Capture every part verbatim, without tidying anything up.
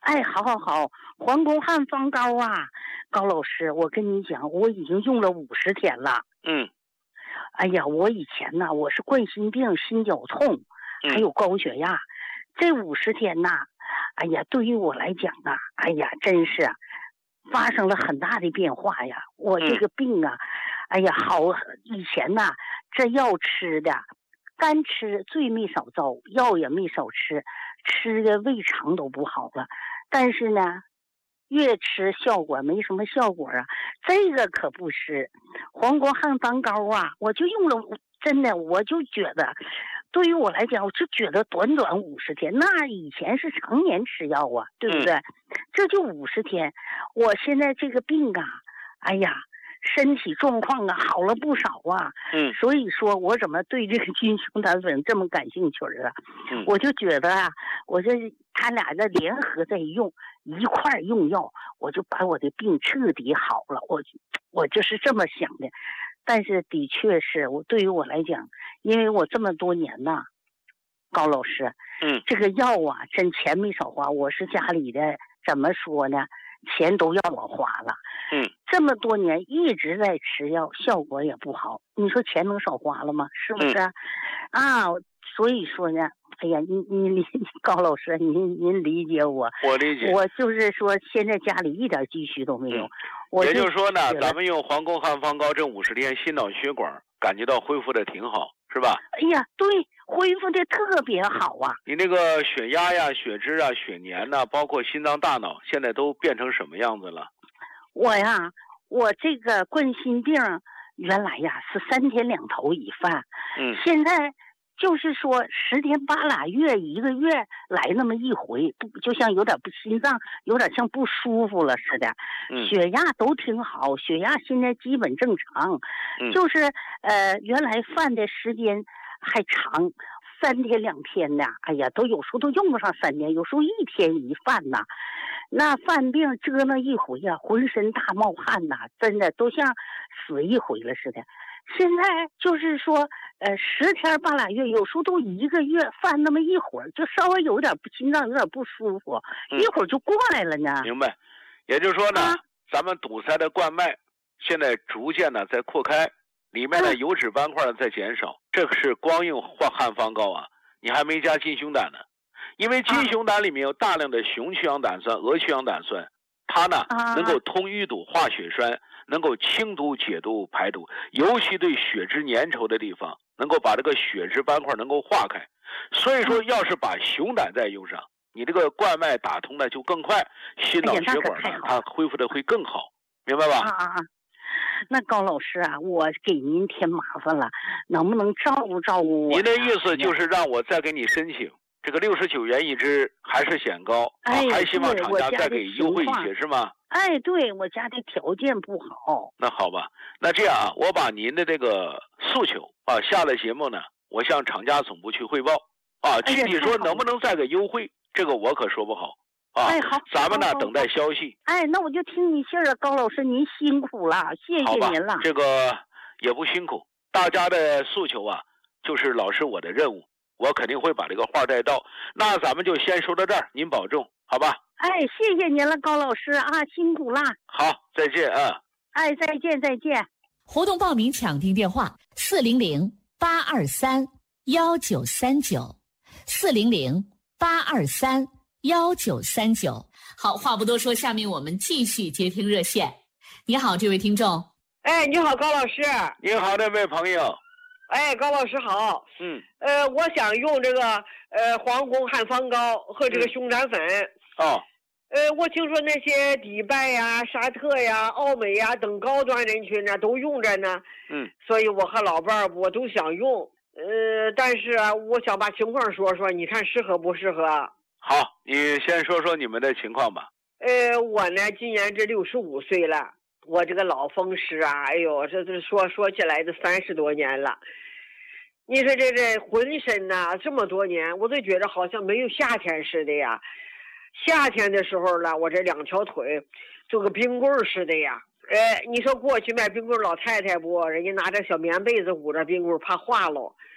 哎，好好好，黄宫汉方膏啊，高老师，我跟你讲，我已经用了五十天了。 嗯。 哎呀，我以前呢，我是冠心病、心绞痛，还有高血压，嗯、这五十天呐，哎呀，对于我来讲啊，哎呀，真是发生了很大的变化呀。我这个病啊，嗯、哎呀，好，以前呐，这药吃的。干吃最没少遭，药也没少吃，吃的胃肠都不好了。但是呢，越吃效果没什么效果啊。这个可不是黄瓜汉方膏啊，我就用了，真的我就觉得，对于我来讲，我就觉得短短五十天，那以前是常年吃药啊，对不对？嗯、这就五十天，我现在这个病啊，哎呀。身体状况啊好了不少啊， 嗯， 所以说我怎么对这个金熊胆粉这么感兴趣啊？ 嗯， 我就觉得啊，我这他俩的联合在用，一块用药，我就把我的病彻底好了。我我就是这么想的，但是的确是我对于我来讲，因为我这么多年呐，高老师， 嗯， 这个药啊真钱没少花，我是家里的怎么说呢？钱都要我花了， 嗯， 这么多年一直在吃药，效果也不好，你说钱能少花了吗？是不是？嗯、啊，所以说呢，哎呀，您您高老师，您您理解我， 我理解， 我就是说现在家里一点积蓄都没有， 嗯、 我也就是说呢，咱们用黄宫汉方膏这五十天，心脑血管感觉到恢复的挺好，是吧？ 哎呀，对。恢复的特别好啊！ 你那个血压呀、血脂啊、血粘呐、啊，包括心脏、大脑，现在都变成什么样子了？ 我呀，我这个冠心病原来呀是三天两头一犯， 嗯， 现在就是说十天八拉月一个月来那么一回，不就像有点不心脏有点像不舒服了似的。 嗯， 血压都挺好，血压现在基本正常， 嗯、 就是呃原来犯的时间。还长，三天两天的，哎呀，都有时候都用不上三天，有时候一天一犯呐。那犯病折腾一回呀、啊，浑身大冒汗呐，真的都像死一回了似的。现在就是说，呃，十天半拉月，有时候都一个月犯那么一会儿，就稍微有点心脏有点不舒服， 嗯、 一会儿就过来了呢。 明白，也就是说呢， 啊、 咱们堵塞的冠脉现在逐渐的在扩开。里面的油脂斑块呢在减少，这是光用汉方膏啊，你还没加金熊胆呢，因为金熊胆里面有大量的雄曲氧胆酸、鹅曲氧胆酸，它呢能够通淤堵、化血栓，能够清毒、解毒、排毒，尤其对血脂粘稠的地方，能够把这个血脂斑块能够化开。所以说，要是把熊胆再用上，你这个冠脉打通的就更快，心脑血管呢它恢复的会更好，明白吧？ 啊啊啊！那高老师啊，我给您添麻烦了，能不能照顾照顾我？ 您的意思就是让我再给你申请这个六十九元一支，还是显高？ 哎， 啊、还希望厂家再给优惠一些，是吗？ 哎，对，我家的条件不好。 那好吧，那这样啊，我把您的这个诉求啊，下了节目呢，我向厂家总部去汇报啊，具体说能不能再给优惠，哎、这个我可说不好。啊， 哎，好， 咱们呢等待消息。 哎，那我就听你信儿了，高老师，您辛苦了，谢谢您了。 这个也不辛苦，大家的诉求啊，就是老师我的任务，我肯定会把这个话带到。那咱们就先说到这儿，您保重，好吧？ 哎，谢谢您了，高老师啊，辛苦了。 好，再见啊。 哎，再见，再见。 活动报名抢听电话：四零零八二三幺九三九，四零零八二三。幺九三九，好，话不多说，下面我们继续接听热线。你好，这位听众。 哎，你好，高老师。 你好，这位朋友。 哎，高老师好。 嗯。 呃，我想用这个呃黄宫汉方膏和这个熊胆粉。 嗯、哦。 呃，我听说那些迪拜呀、沙特呀、奥美呀等高端人群呢都用着呢。 嗯。 所以我和老伴儿我都想用。呃，但是啊，我想把情况说说，你看适合不适合？ 好，你先说说你们的情况吧。 呃，我呢今年这六十五岁了，我这个老风湿啊，哎呦，这这说说起来都三十多年了。你说这这浑身呐、啊，这么多年，我都觉得好像没有夏天似的呀。夏天的时候呢，我这两条腿就跟冰棍似的呀。呃，你说过去卖冰棍老太太不，人家拿着小棉被子捂着冰棍怕化了。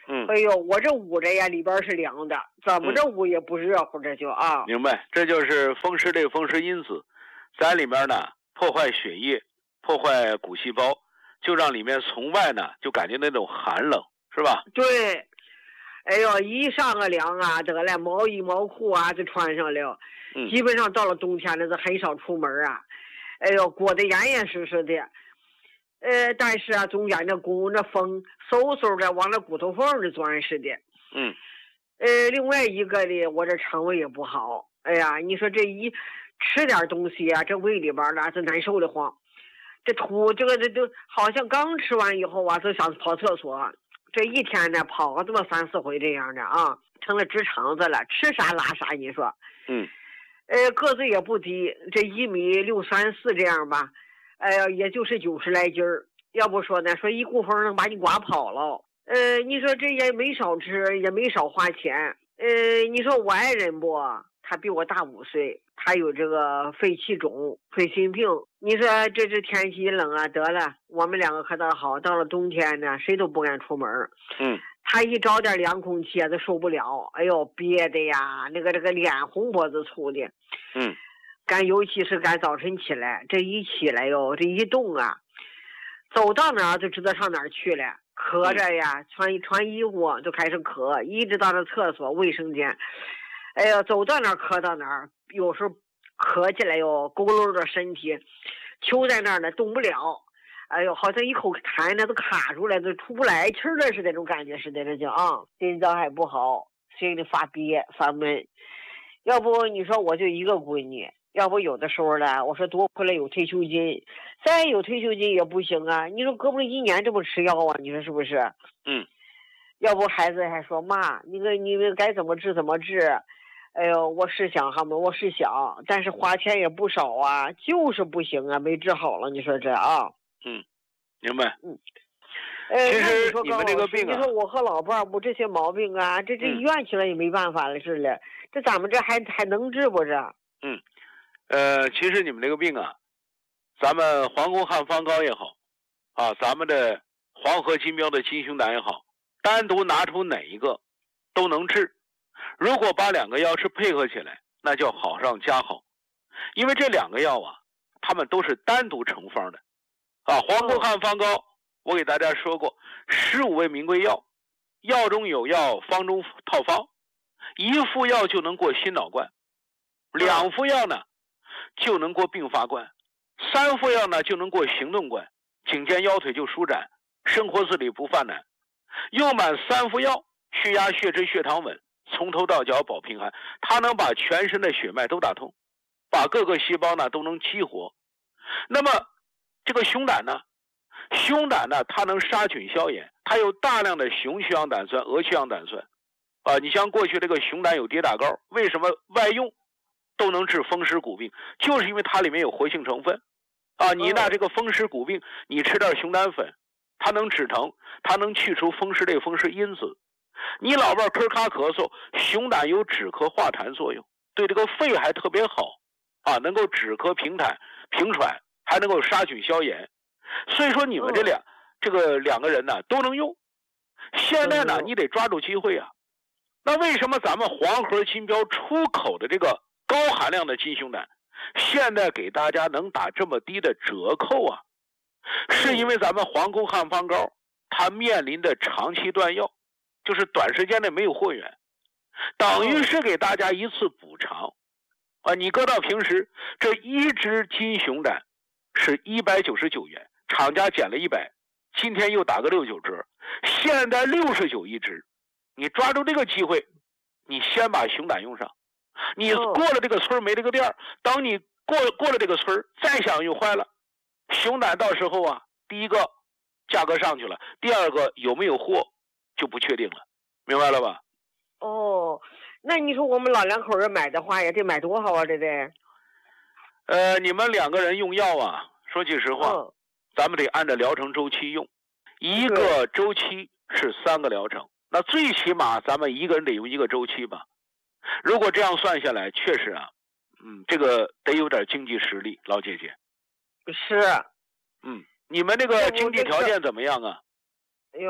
嗯， 哎呦，我这捂着呀，里边是凉的，怎么着捂也不热乎，这就啊。 明白，这就是风湿类风湿因子在里面呢破坏血液，破坏骨细胞，就让里面从外呢就感觉那种寒冷，是吧？ 对，哎呦，一上个凉啊，得了，毛衣毛裤啊就穿上了， 嗯， 基本上到了冬天了，是很少出门啊。哎呦，裹得严严实实的。呃，但是啊，中间那弓那风嗖嗖的往那骨头缝里钻似的。 嗯。 呃，另外一个呢，我这肠胃也不好。哎呀，你说这一吃点东西啊，这胃里边呢是难受的慌。这吐这个这都好像刚吃完以后啊，就想跑厕所。这一天呢，跑个这么三四回这样的啊，成了直肠子了，吃啥拉啥。你说， 嗯， 呃，个子也不低，这一米六三四这样吧。哎呀，也就是九十来斤儿，要不说呢，说一股风能把你刮跑了。呃，你说这也没少吃，也没少花钱。呃，你说我爱人不？他比我大五岁，他有这个肺气肿、肺心病。你说这这天气冷啊，得了，我们两个可倒好，到了冬天呢，谁都不敢出门。 嗯， 他一找点凉空气啊，都受不了。哎呦，憋的呀，那个这个脸红脖子粗的。 嗯。 干，尤其是干早晨起来，这一起来哟，这一动啊，走到哪儿就知道上哪儿去了，咳着呀，穿穿衣服就开始咳，一直到那厕所、卫生间，哎呀，走到哪儿咳到哪儿，有时候咳起来哟，佝偻着身体，揪在那儿呢，动不了，哎呦，好像一口痰呢都卡住了，都出不来气儿了似的，那种感觉似的，这叫啊，心脏还不好，心里发憋发闷，要不你说我就一个闺女。要不有的时候呢，我说多亏了有退休金，再有退休金也不行啊。你说胳膊一年这么吃药啊，你说是不是？ 嗯。 要不孩子还说妈，那个你们该怎么治怎么治。哎呦，我是想哈嘛，我是想，但是花钱也不少啊，就是不行啊，没治好了。你说这啊？ 嗯，明白。 嗯。呃， 其实你们这个病啊， 你说我和老伴儿不这些毛病啊，这这医院去了也没办法了似的，这咱们这还还能治不这？ 嗯。呃，其实你们这个病啊，咱们黄宫汉方膏也好，啊，咱们的黄河金标的金熊胆也好，单独拿出哪一个都能治。如果把两个药是配合起来，那叫好上加好。因为这两个药啊，它们都是单独成方的。啊，黄宫汉方膏，我给大家说过，十五味名贵药，药中有药，方中套方，一副药就能过心脑冠，两副药呢就能过并发冠，三副药呢就能过行动冠，颈肩腰腿就舒展，生活自理不犯难。用满三副药，血压血脂血糖稳，从头到脚保平安，它能把全身的血脉都打通，把各个细胞呢都能激活。那么这个熊胆呢，熊胆呢它能杀菌消炎，它有大量的雄曲氧胆酸、鹅曲氧胆酸啊。你像过去这个熊胆有跌打膏，为什么外用都能治风湿骨病，就是因为它里面有活性成分啊。你那这个风湿骨病，你吃点熊胆粉，它能止疼，它能去除风湿类风湿因子。你老伴咳咔咳嗽，熊胆有止咳化痰作用，对这个肺还特别好啊，能够止咳平痰平喘，还能够杀菌消炎。所以说你们这两、哦、这个两个人呢都能用。现在呢你得抓住机会啊。那为什么咱们黄河金标出口的这个高含量的金熊胆现在给大家能打这么低的折扣啊？是因为咱们黄宫汉方膏它面临的长期断药，就是短时间内没有货源，等于是给大家一次补偿啊！你搁到平时这一只金熊胆是一百九十九元，厂家减了一百，今天又打个六九折，现在六十九一只。你抓住这个机会，你先把熊胆用上，你过了这个村没这个店，当你过过了这个村再想用坏了，熊胆到时候啊，第一个价格上去了，第二个有没有货就不确定了，明白了吧？ 哦，那你说我们老两口人买的话也得买多少啊？这得呃，你们两个人用药啊，说句实话、哦、咱们得按照疗程周期用，一个周期是三个疗程，那最起码咱们一个人得用一个周期吧。如果这样算下来，确实啊，嗯，这个得有点经济实力，老姐姐。 是。 嗯，你们这个经济条件怎么样啊？ 哎呦，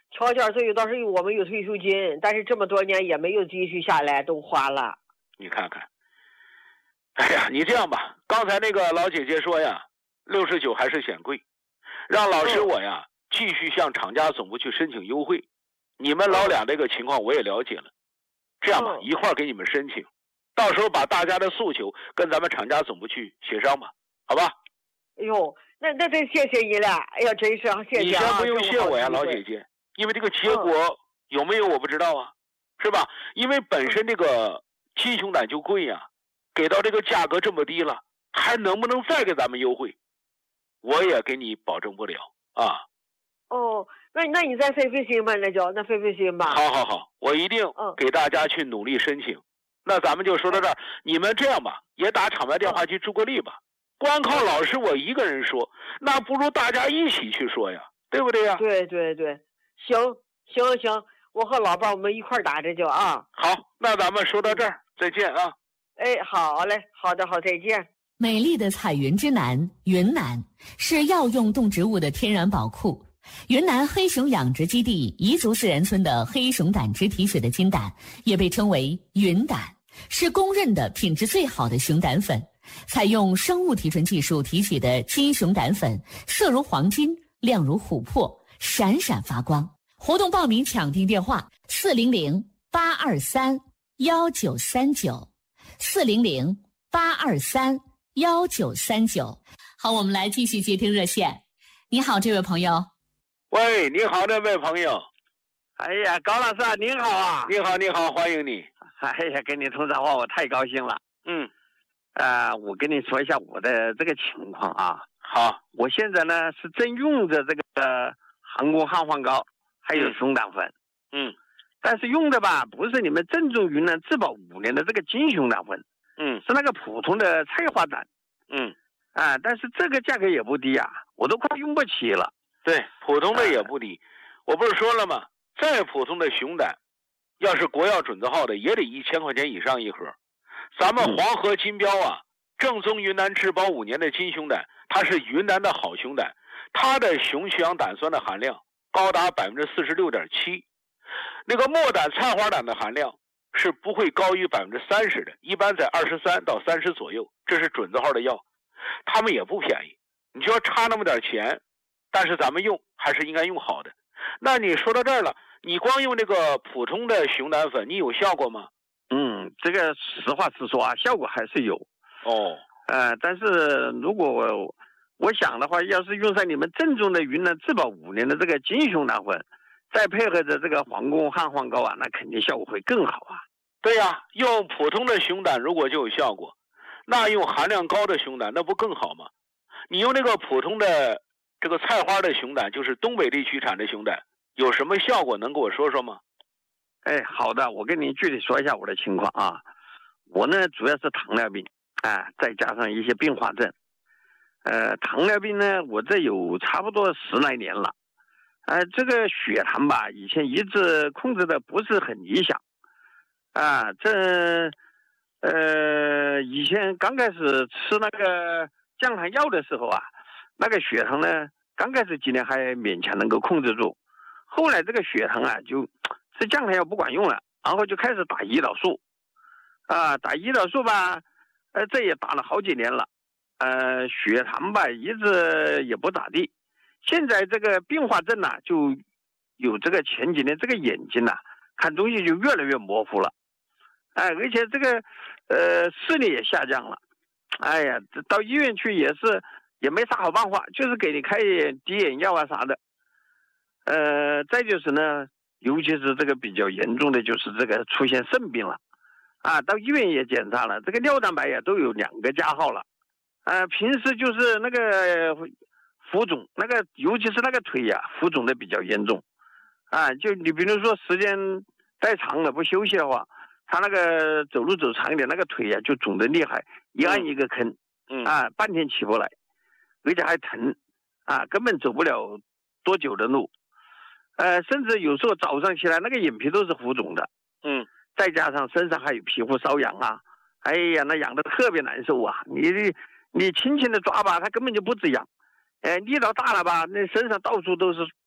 条件最有倒是我们有退休金，但是这么多年也没有继续下来，都花了。 你看看，哎呀，你这样吧，刚才那个老姐姐说呀，六十九还是嫌贵，让老师我呀、嗯、继续向厂家总部去申请优惠。你们老俩这个情况我也了解了，这样吧， 嗯、 一块儿给你们申请，到时候把大家的诉求跟咱们厂家总部去协商吧，好吧？ 哎呦，那那真谢谢你了，哎呀，真是谢谢、啊。 你先不用谢我呀，老姐姐。因为这个结果有没有我不知道啊，是吧？因为本身这个金熊胆就贵呀，给到这个价格这么低了，还能不能再给咱们优惠？我也给你保证不了啊。 哦，那那你再费费心吧，那就那费费心吧。 好好好，我一定给大家去努力申请。嗯、那咱们就说到这儿，你们这样吧，也打厂外电话去助个力吧。光靠老师我一个人说，那不如大家一起去说呀，对不对呀？ 对对对。行行行，我和老伴我们一块打这就啊。 好，那咱们说到这儿，再见啊。 哎，好嘞，好的好，再见。 美丽的彩云之南，云南是药用动植物的天然宝库。云南黑熊养殖基地彝族自然村的黑熊胆汁提取的金胆，也被称为云胆，是公认的品质最好的熊胆粉。采用生物提纯技术提取的金熊胆粉，色如黄金，亮如琥珀，闪闪发光。活动报名抢订电话：四零零八二三幺九三九，四零零八二三幺九三九。好，我们来继续接听热线。你好，这位朋友。 喂，你好，这位朋友。 哎呀，高老师您好啊！ 你好，你好，欢迎你。 哎呀，跟你通电话我太高兴了。 嗯。 呃，我跟你说一下我的这个情况啊。 好， 我现在呢是正用着这个。呃航空汉方膏还有熊胆粉， 嗯， 但是用的吧不是你们正宗云南质保五年的这个金熊胆粉， 嗯， 是那个普通的菜花胆， 嗯， 啊，但是这个价格也不低啊，我都快用不起了。 对，普通的也不低，啊、我不是说了吗？再普通的熊胆，要是国药准字号的，也得一千块钱以上一盒。咱们黄河金标啊，嗯、正宗云南质保五年的金熊胆，它是云南的好熊胆。它的雄曲氧胆酸的含量高达百分之四十六点七，那个墨胆、菜花胆的含量是不会高于百分之三十的，一般在二十三到三十左右。这是准字号的药，他们也不便宜。你就要差那么点钱，但是咱们用还是应该用好的。那你说到这儿了，你光用这个普通的熊胆粉，你有效果吗？ 嗯，这个实话实说啊，效果还是有。 哦， 呃，但是如果我。我想的话，要是用上你们正宗的云南质保五年的这个金熊胆粉，再配合着这个皇宫汉方膏啊，那肯定效果会更好啊。 对呀、啊，用普通的熊胆如果就有效果，那用含量高的熊胆那不更好吗？你用那个普通的这个菜花的熊胆，就是东北地区产的熊胆，有什么效果能跟我说说吗？ 哎，好的，我跟您具体说一下我的情况啊。我呢主要是糖尿病啊，再加上一些并发症。呃，糖尿病呢，我这有差不多十来年了，呃，这个血糖吧，以前一直控制的不是很理想，啊，这，呃，以前刚开始吃那个降糖药的时候啊，那个血糖呢，刚开始几年还勉强能够控制住，后来这个血糖啊，就吃降糖药不管用了，然后就开始打胰岛素，啊，打胰岛素吧，呃，这也打了好几年了。呃，血糖吧一直也不咋地，现在这个并发症呢、啊，就有这个前几年这个眼睛呐、啊，看东西就越来越模糊了，哎，而且这个呃视力也下降了，哎呀，到医院去也是也没啥好办法，就是给你开滴眼药啊啥的，呃，再就是呢，尤其是这个比较严重的就是这个出现肾病了，啊，到医院也检查了，这个尿蛋白也都有两个加号了。呃，平时就是那个浮肿，那个尤其是那个腿呀、啊，浮肿的比较严重，啊，就你比如说时间太长了不休息的话，他那个走路走长一点，那个腿呀、啊、就肿得厉害，一按一个坑， 嗯啊，半天起不来，而且还疼，啊，根本走不了多久的路，呃，甚至有时候早上起来那个眼皮都是浮肿的， 嗯， 再加上身上还有皮肤瘙痒啊，哎呀，那痒得特别难受啊，你你轻轻的抓吧，它根本就不止痒，哎，力道大了吧，那身上到处都是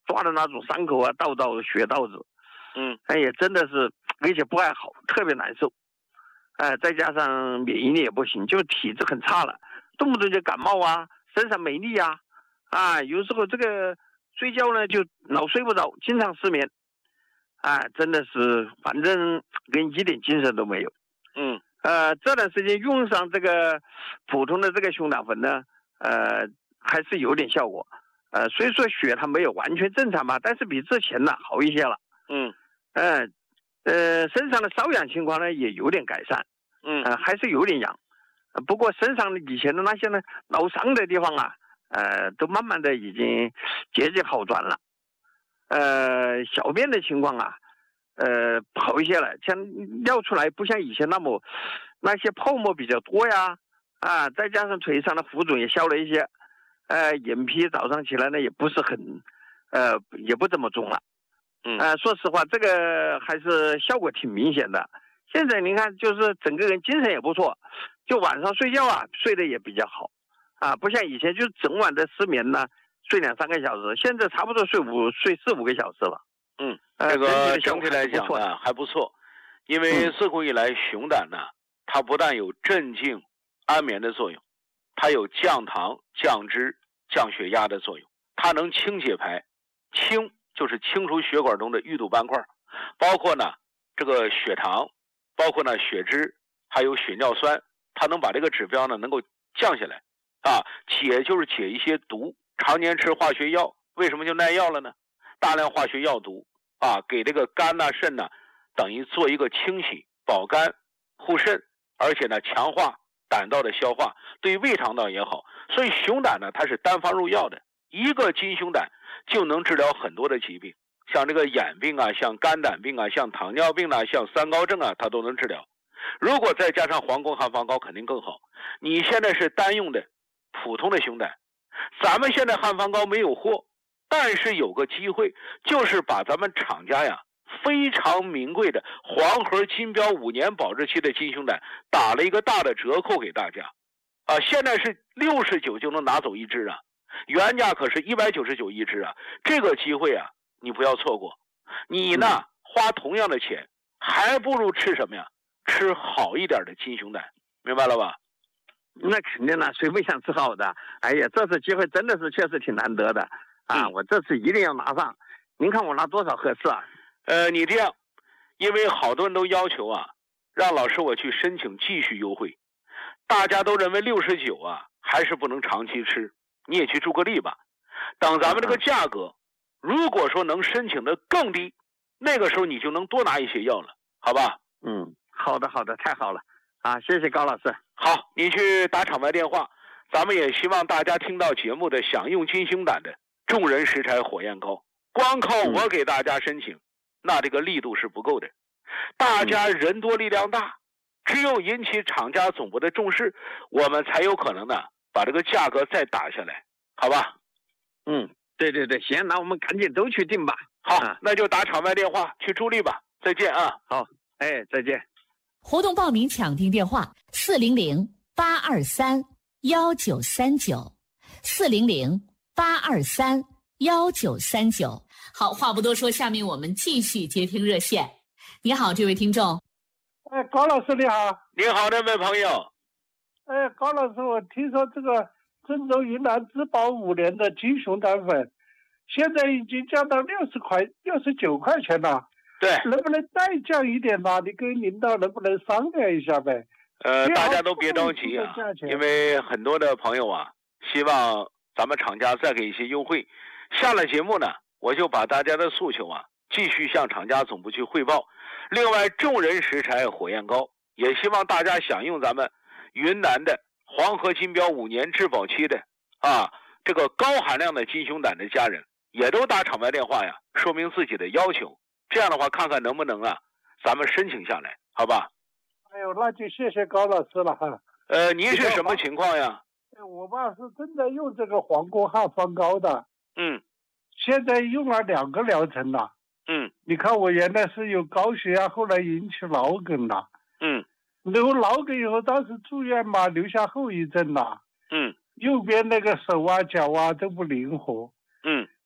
抓的那种伤口啊，道道血道子， 嗯， 哎呀，真的是而且不爱好，特别难受，哎、呃，再加上免疫力也不行，就体质很差了，动不动就感冒啊，身上没力啊，啊，有时候这个睡觉呢就老睡不着，经常失眠，啊，真的是反正跟一点精神都没有， 嗯， 呃，这段时间用上这个普通的这个熊胆粉呢，呃，还是有点效果。呃，虽说血它没有完全正常吧，但是比之前呢好一些了。 嗯， 呃，呃，身上的瘙痒情况呢也有点改善。 嗯， 呃，还是有点痒，呃、不过身上以前的那些呢老伤的地方啊，呃，都慢慢的已经接近好转了。呃，小便的情况啊，呃，好一些了，像尿出来不像以前那么那些泡沫比较多呀，啊，再加上腿上的浮肿也消了一些。呃，眼皮早上起来呢也不是很，呃，也不怎么重了， 嗯， 呃，说实话，这个还是效果挺明显的。现在您看，就是整个人精神也不错，就晚上睡觉啊，睡得也比较好，啊，不像以前就整晚的失眠呢，睡两三个小时，现在差不多睡五睡四五个小时了。 嗯， 呃、 这个整体来讲呢还不错，因为自古以来熊胆呢，它不但有镇静、安眠的作用。它有降糖、降脂、降血压的作用，它能清血排，清就是清除血管中的淤堵斑块，包括呢这个血糖，包括呢血脂，还有血尿酸，它能把这个指标呢能够降下来，啊，解就是解一些毒。常年吃化学药，为什么就耐药了呢？大量化学药毒啊，给这个肝呐、肾呐，等于做一个清洗、保肝、护肾，而且呢强化胆道的消化，对胃肠道也好。所以熊胆呢，它是单方入药的，一个金熊胆就能治疗很多的疾病，像这个眼病啊，像肝胆病啊，像糖尿病啊，像三高症啊，它都能治疗。如果再加上黄宫汉方膏，肯定更好。你现在是单用的普通的熊胆，咱们现在汉方膏没有货，但是有个机会，就是把咱们厂家呀非常名贵的黄河金标五年保质期的金熊胆打了一个大的折扣给大家，啊，现在是六十九就能拿走一支啊，原价可是一百九十九一支啊，这个机会啊你不要错过。你呢、嗯、花同样的钱，还不如吃什么呀？吃好一点的金熊胆，明白了吧？ 那肯定了，谁不想吃好的？哎呀，这次机会真的是确实挺难得的啊！ 嗯、 我这次一定要拿上。您看我拿多少合适啊？ 呃，你这样，因为好多人都要求啊，让老师我去申请继续优惠，大家都认为六十九啊还是不能长期吃，你也去助个力吧。等咱们这个价格，如果说能申请的更低，那个时候你就能多拿一些药了，好吧？ 嗯，好的好的，太好了啊！谢谢高老师。 好，你去打场外电话。咱们也希望大家听到节目的想用金熊胆的众人拾柴火焰高，光靠我给大家申请、嗯、那这个力度是不够的，大家人多力量大、嗯、只有引起厂家总部的重视，我们才有可能呢把这个价格再打下来，好吧？ 嗯，对对对，行，那我们赶紧都去定吧。 好、啊、那就打场外电话去助力吧，再见啊。 好，哎，再见。 活动报名抢听电话四零零八二三幺九三九，四零零八二三幺九三九。好，话不多说，下面我们继续接听热线。你好，这位听众。 哎，高老师你好。 你好，这位朋友。 哎，高老师，我听说这个郑州云南质保五年的金熊胆粉，现在已经降到六十块、六十九块钱了。 对， 能不能再降一点吧？你跟领导能不能商量一下呗？ 呃，大家都别着急啊，因为很多的朋友啊，希望咱们厂家再给一些优惠。下了节目呢，我就把大家的诉求啊，继续向厂家总部去汇报。另外，众人拾柴火焰高，也希望大家享用咱们云南的黄河金标五年质保期的啊，这个高含量的金熊胆的家人，也都打场外电话呀，说明自己的要求。这样的话，看看能不能啊，咱们申请下来，好吧？ 哎呦，那就谢谢高老师了哈。 呃，您是什么情况呀？ 我爸是正在用这个黄宫汉方膏的。 嗯。 现在用了两个疗程了。 嗯。 你看我原来是有高血压，后来引起脑梗了。 嗯。 有脑梗以后，当时住院嘛，留下后遗症了。 嗯。 右边那个手啊、脚啊都不灵活。 嗯。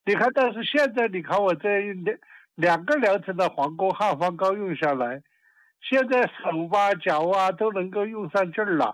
你看，但是现在你看我这两两个疗程的黄沟汉方膏用下来，现在手吧脚啊都能够用上劲儿了。